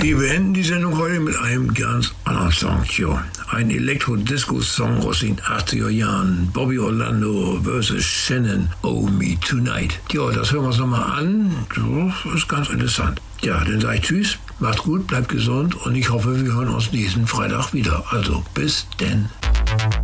Wir beenden die Sendung heute mit einem ganz anderen Song. Jo. Ein Elektro-Disco-Song aus den 80er Jahren. Bobby Orlando vs. Shannon, Oh Me Tonight. Ja, das hören wir uns nochmal an. Das ist ganz interessant. Ja, dann sage ich Tschüss, macht's gut, bleibt gesund und ich hoffe, wir hören uns nächsten Freitag wieder. Also bis denn.